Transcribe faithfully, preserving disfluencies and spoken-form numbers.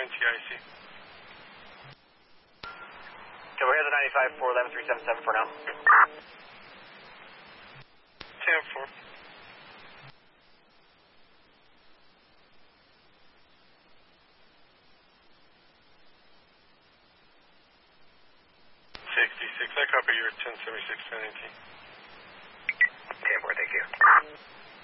N T I C. Okay, we're here at the ninety-five four eleven three seven seven for now. ten four. sixty-six, I copy your ten seventy-six, ten eighteen. ten four, thank you.